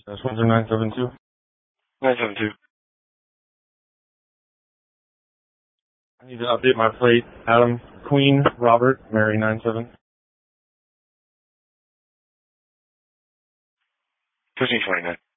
Windsor 972. 972. I need to update my plate. Adam, Queen, Robert, Mary 97. 1529.